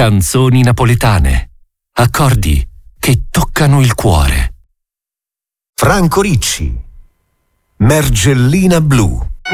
Canzoni napoletane. Accordi che toccano il cuore. Franco Ricci. Mergellina blu.